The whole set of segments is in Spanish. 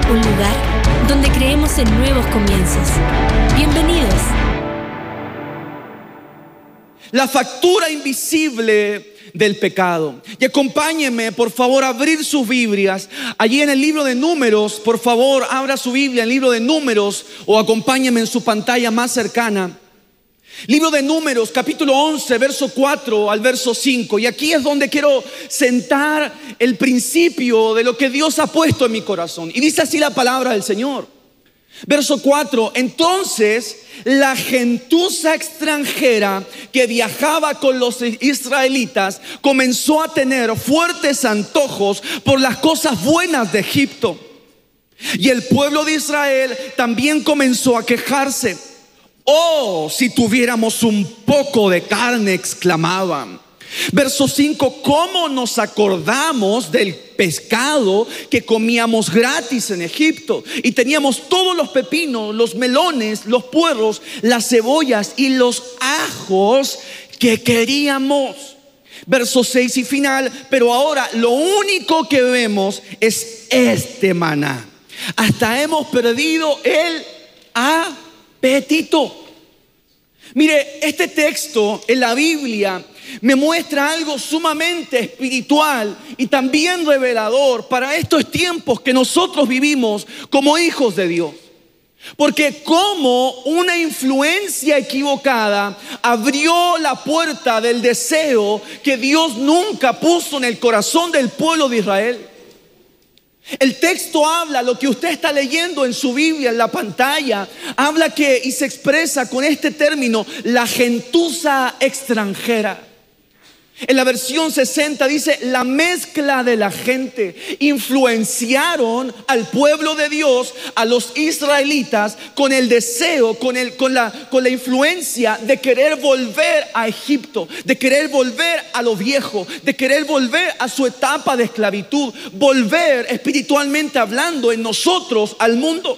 un lugar donde creemos en nuevos comienzos. Bienvenidos. La factura invisible del pecado. Y acompáñenme, por favor, a abrir sus Biblias. Allí en el libro de Números, por favor, abra su Biblia en el libro de Números o acompáñenme en su pantalla más cercana. Libro de Números, capítulo 11, verso 4 al verso 5. Y aquí es donde quiero sentar el principio de lo que Dios ha puesto en mi corazón. Y dice así la palabra del Señor. Verso 4, entonces la gentuza extranjera que viajaba con los israelitas comenzó a tener fuertes antojos por las cosas buenas de Egipto. Y el pueblo de Israel también comenzó a quejarse. Oh, si tuviéramos un poco de carne, exclamaban. Verso 5, ¿cómo nos acordamos del pescado que comíamos gratis en Egipto? Y teníamos todos los pepinos, los melones, los puerros, las cebollas y los ajos que queríamos. Verso 6 y final, pero ahora lo único que vemos es este maná. Hasta hemos perdido el apetito. Mire, este texto en la Biblia me muestra algo sumamente espiritual y también revelador para estos tiempos que nosotros vivimos como hijos de Dios. Porque como una influencia equivocada abrió la puerta del deseo que Dios nunca puso en el corazón del pueblo de Israel. El texto habla, lo que usted está leyendo en su Biblia, en la pantalla, habla que y se expresa con este término, la gentuza extranjera. En la versión 60 dice, la mezcla de la gente. Influenciaron al pueblo de Dios, a los israelitas, con el deseo, con la influencia de querer volver a Egipto, de querer volver a lo viejo, de querer volver a su etapa de esclavitud, volver espiritualmente hablando en nosotros al mundo.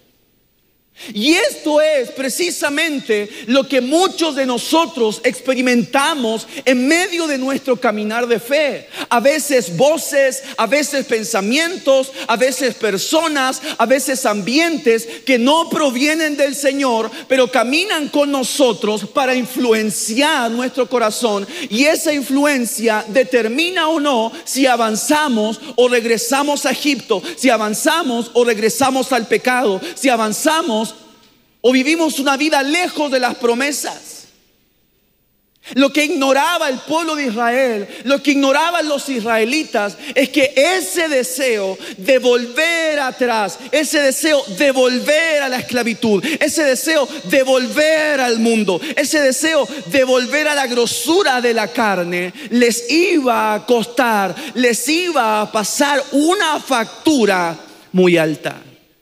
Y esto es precisamente lo que muchos de nosotros experimentamos en medio de nuestro caminar de fe. A veces voces, a veces pensamientos, a veces personas, a veces ambientes que no provienen del Señor, pero caminan con nosotros para influenciar nuestro corazón. Y esa influencia determina o no si avanzamos o regresamos a Egipto, si avanzamos o regresamos al pecado, si avanzamos o vivimos una vida lejos de las promesas. Lo que ignoraba el pueblo de Israel, lo que ignoraban los israelitas, es que ese deseo de volver atrás, ese deseo de volver a la esclavitud, ese deseo de volver al mundo, ese deseo de volver a la grosura de la carne, les iba a costar, les iba a pasar una factura muy alta.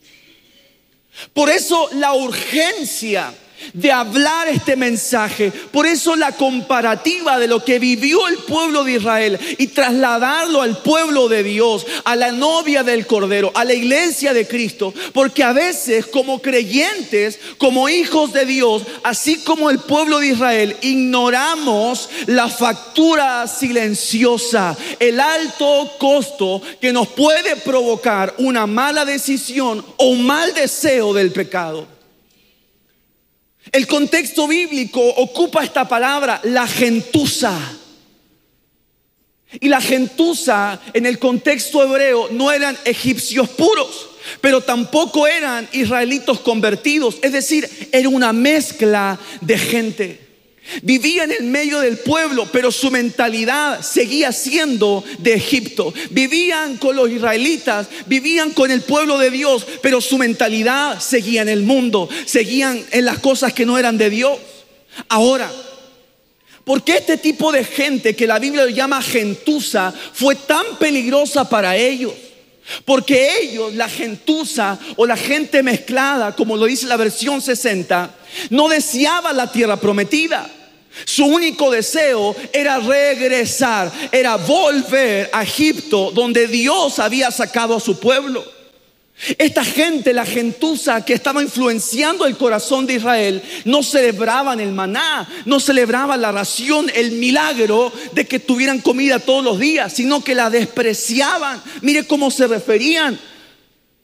Por eso la urgencia de hablar este mensaje, por eso la comparativa de lo que vivió el pueblo de Israel y trasladarlo al pueblo de Dios, a la novia del Cordero, a la iglesia de Cristo. Porque a veces como creyentes, como hijos de Dios, así como el pueblo de Israel, ignoramos la factura silenciosa, el alto costo que nos puede provocar una mala decisión o un mal deseo del pecado. El contexto bíblico ocupa esta palabra, la gentuza. Y la gentuza en el contexto hebreo no eran egipcios puros, pero tampoco eran israelitos convertidos. Es decir, era una mezcla de gente. Vivían en medio del pueblo, pero su mentalidad seguía siendo de Egipto. Vivían con los israelitas, vivían con el pueblo de Dios, pero su mentalidad seguía en el mundo, seguían en las cosas que no eran de Dios. Ahora, ¿por qué este tipo de gente que la Biblia llama gentuza fue tan peligrosa para ellos? Porque ellos, la gentuza o la gente mezclada, como lo dice la versión 60, no deseaban la tierra prometida. Su único deseo era regresar, era volver a Egipto, donde Dios había sacado a su pueblo. Esta gente, la gentuza que estaba influenciando el corazón de Israel, no celebraban el maná, no celebraban la ración, el milagro de que tuvieran comida todos los días, sino que la despreciaban. Mire cómo se referían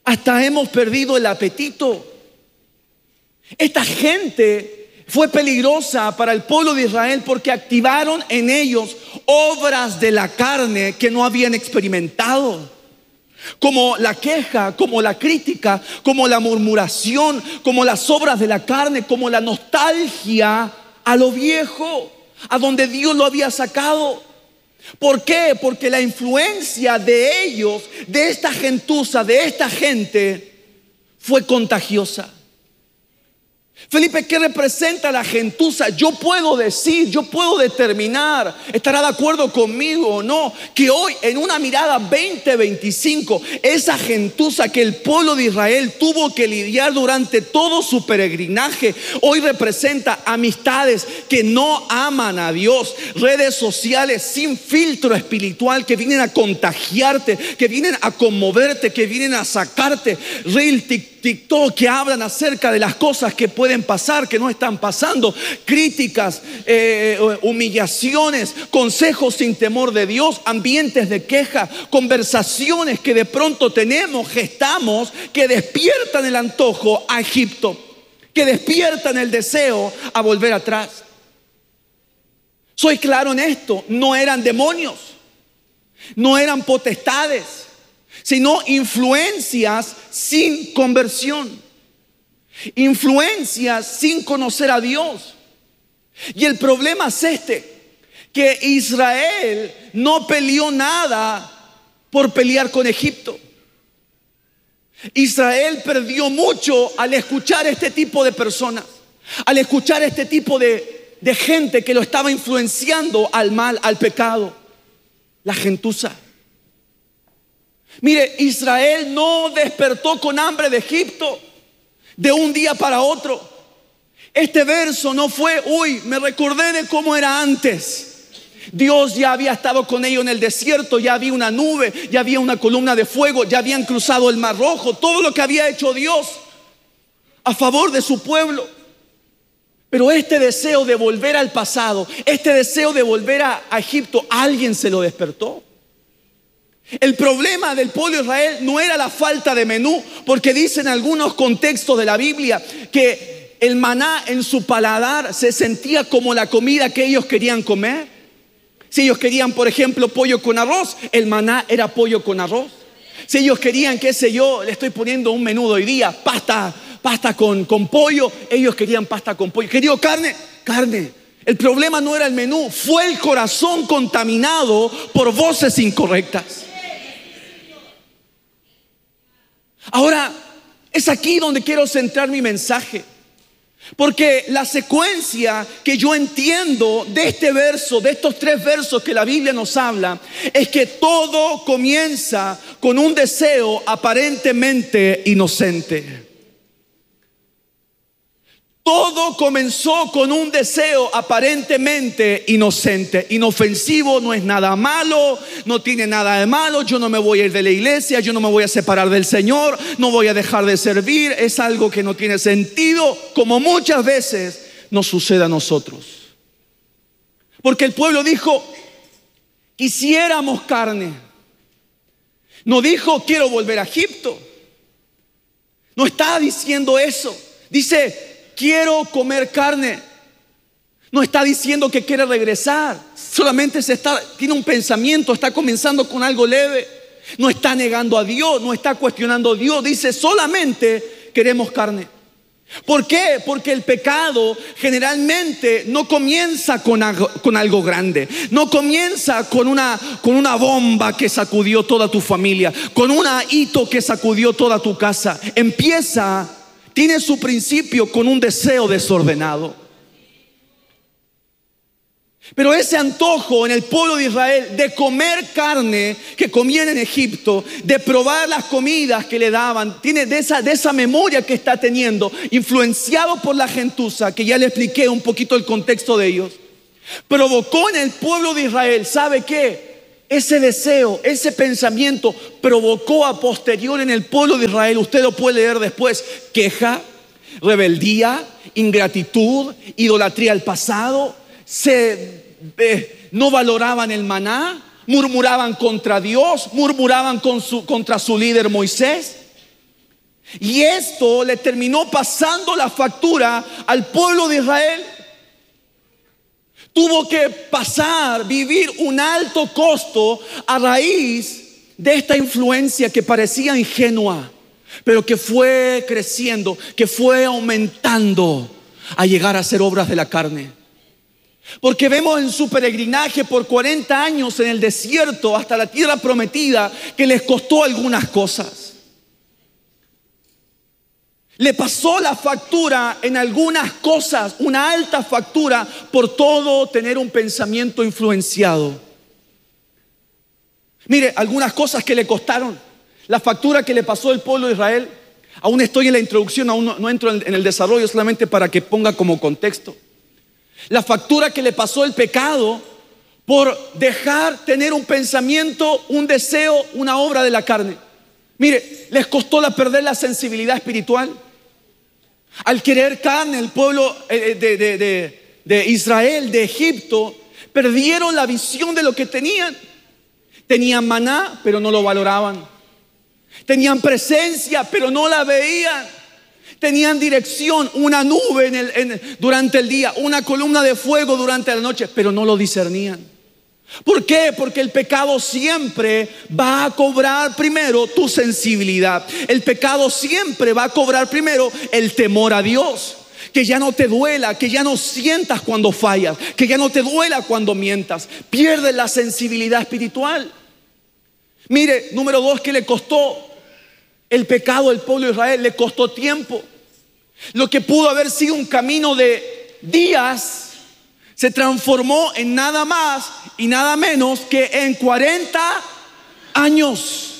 Hasta hemos perdido el apetito. Esta gente fue peligrosa para el pueblo de Israel porque activaron en ellos obras de la carne que no habían experimentado. Como la queja, como la crítica, como la murmuración, como las obras de la carne, como la nostalgia a lo viejo, a donde Dios lo había sacado. ¿Por qué? Porque la influencia de ellos, de esta gentuza, de esta gente, fue contagiosa. Felipe, ¿qué representa la gentuza? Yo puedo decir, yo puedo determinar, estará de acuerdo conmigo o no, que hoy en una mirada 2025, esa gentuza que el pueblo de Israel tuvo que lidiar durante todo su peregrinaje, hoy representa amistades que no aman a Dios, redes sociales sin filtro espiritual que vienen a contagiarte, que vienen a conmoverte, que vienen a sacarte, reel, TikTok, que hablan acerca de las cosas que pueden pasar, que no están pasando, críticas, humillaciones, consejos sin temor de Dios, ambientes de queja, conversaciones que de pronto tenemos, gestamos, que despiertan el antojo a Egipto, que despiertan el deseo a volver atrás. Soy claro en esto, no eran demonios, no eran potestades, sino influencias sin conversión, influencias sin conocer a Dios. Y el problema es que Israel no peleó nada por pelear con Egipto. Israel perdió mucho al escuchar este tipo de personas, al escuchar este tipo de gente que lo estaba influenciando al mal, al pecado, la gentuza. Mire, Israel no despertó con hambre de Egipto de un día para otro. Este verso no fue, me recordé de cómo era antes. Dios ya había estado con ellos en el desierto, ya había una nube, ya había una columna de fuego, ya habían cruzado el Mar Rojo, todo lo que había hecho Dios a favor de su pueblo. Pero este deseo de volver al pasado, este deseo de volver a Egipto, alguien se lo despertó. El problema del pueblo de Israel no era la falta de menú, porque dicen algunos contextos de la Biblia que el maná en su paladar se sentía como la comida que ellos querían comer. Si ellos querían, por ejemplo, pollo con arroz, el maná era pollo con arroz. Si ellos querían, qué sé yo, le estoy poniendo un menú de hoy día, pasta con pollo, ellos querían pasta con pollo. ¿Querían carne? El problema no era el menú, fue el corazón contaminado por voces incorrectas. Ahora, es aquí donde quiero centrar mi mensaje, porque la secuencia que yo entiendo de este verso, de estos 3 versos que la Biblia nos habla, es que todo comienza con un deseo aparentemente inocente. Todo comenzó con un deseo aparentemente inocente, inofensivo, no es nada malo, no tiene nada de malo. Yo no me voy a ir de la iglesia, yo no me voy a separar del Señor, no voy a dejar de servir. Es algo que no tiene sentido, como muchas veces nos sucede a nosotros. Porque el pueblo dijo, quisiéramos carne. No dijo, quiero volver a Egipto. No está diciendo eso. Dice, quiero comer carne. No está diciendo que quiere regresar. Solamente tiene un pensamiento, está comenzando con algo leve. No está negando a Dios, no está cuestionando a Dios. Dice, solamente queremos carne. ¿Por qué? Porque el pecado generalmente no comienza con algo grande. No comienza con una bomba que sacudió toda tu familia, con un hito que sacudió toda tu casa. Tiene su principio con un deseo desordenado. Pero ese antojo en el pueblo de Israel de comer carne que comían en Egipto, de probar las comidas que le daban, tiene de esa memoria que está teniendo, influenciado por la gentuza, que ya le expliqué un poquito el contexto de ellos, provocó en el pueblo de Israel, ¿sabe qué? Ese deseo, ese pensamiento provocó a posterior en el pueblo de Israel, usted lo puede leer después, queja, rebeldía, ingratitud, idolatría al pasado. No valoraban el maná, murmuraban contra Dios, murmuraban contra su líder Moisés. Y esto le terminó pasando la factura al pueblo de Israel. Tuvo que vivir un alto costo a raíz de esta influencia que parecía ingenua, pero que fue creciendo, que fue aumentando a llegar a ser obras de la carne. Porque vemos en su peregrinaje por 40 años en el desierto hasta la tierra prometida que les costó algunas cosas. Le pasó la factura en algunas cosas, una alta factura por todo tener un pensamiento influenciado. Mire, algunas cosas que le costaron. La factura que le pasó el pueblo de Israel. Aún estoy en la introducción, aún no entro en el desarrollo, solamente para que ponga como contexto. La factura que le pasó el pecado por dejar tener un pensamiento, un deseo, una obra de la carne. Mire, les costó perder la sensibilidad espiritual. Al querer carne, el pueblo de Israel, de Egipto, perdieron la visión de lo que tenían. Tenían maná, pero no lo valoraban. Tenían presencia, pero no la veían. Tenían dirección, una nube durante el día, una columna de fuego durante la noche, pero no lo discernían. ¿Por qué? Porque el pecado siempre va a cobrar primero tu sensibilidad. El pecado siempre va a cobrar primero el temor a Dios. Que ya no te duela, que ya no sientas cuando fallas, que ya no te duela cuando mientas. Pierdes la sensibilidad espiritual. Mire, número 2, que le costó el pecado al pueblo de Israel, le costó tiempo. Lo que pudo haber sido un camino de días se transformó en nada más y nada menos que en 40 años.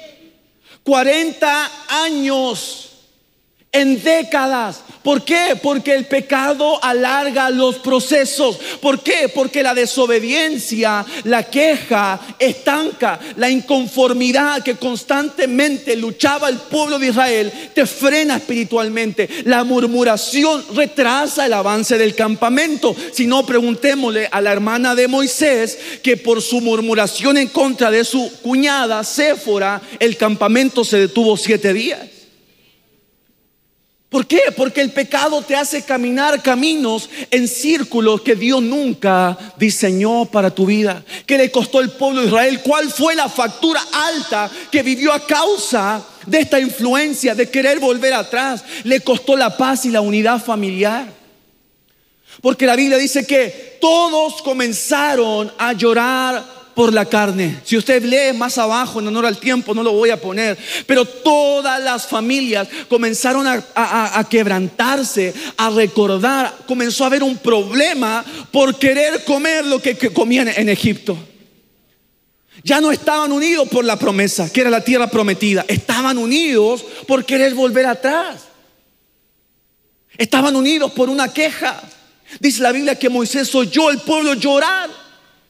40 años, en décadas. ¿Por qué? Porque el pecado alarga los procesos. ¿Por qué? Porque la desobediencia, la queja, estanca. La inconformidad que constantemente luchaba el pueblo de Israel te frena espiritualmente. La murmuración retrasa el avance del campamento. Si no, preguntémosle a la hermana de Moisés, que por su murmuración en contra de su cuñada Séfora, el campamento se detuvo 7 días. ¿Por qué? Porque el pecado te hace caminar caminos en círculos que Dios nunca diseñó para tu vida. ¿Qué le costó al pueblo de Israel? ¿Cuál fue la factura alta que vivió a causa de esta influencia, de querer volver atrás? Le costó la paz y la unidad familiar. Porque la Biblia dice que todos comenzaron a llorar por la carne. Si usted lee más abajo, en honor al tiempo, no lo voy a poner, pero todas las familias comenzaron a quebrantarse, a recordar. Comenzó a haber un problema por querer comer lo que comían en Egipto. Ya no estaban unidos por la promesa, que era la tierra prometida. Estaban unidos por querer volver atrás. Estaban unidos por una queja. Dice la Biblia que Moisés oyó al pueblo llorar.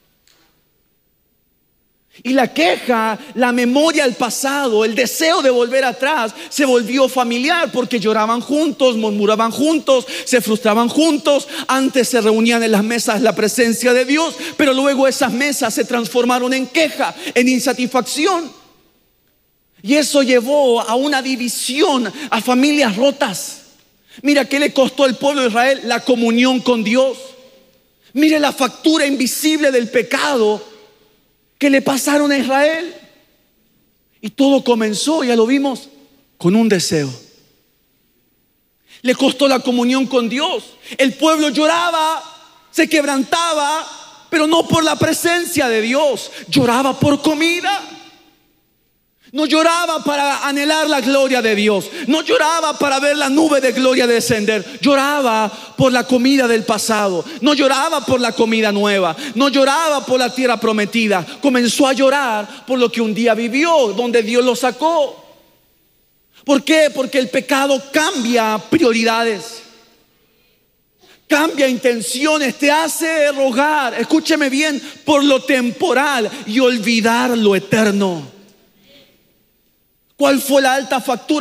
Y la queja, la memoria al pasado, el deseo de volver atrás se volvió familiar, porque lloraban juntos, murmuraban juntos, se frustraban juntos. Antes se reunían en las mesas la presencia de Dios, pero luego esas mesas se transformaron en queja, en insatisfacción. Y eso llevó a una división, a familias rotas. Mira qué le costó al pueblo de Israel: la comunión con Dios. Mire la factura invisible del pecado que le pasaron a Israel. Y todo comenzó, ya lo vimos, con un deseo. Le costó la comunión con Dios. El pueblo lloraba, se quebrantaba, pero no por la presencia de Dios. Lloraba por comida. No lloraba para anhelar la gloria de Dios. No lloraba para ver la nube de gloria descender. Lloraba por la comida del pasado. No lloraba por la comida nueva. No lloraba por la tierra prometida. Comenzó a llorar por lo que un día vivió, donde Dios lo sacó. ¿Por qué? Porque el pecado cambia prioridades, cambia intenciones, te hace rogar, escúcheme bien, por lo temporal y olvidar lo eterno. ¿Cuál fue la alta factura?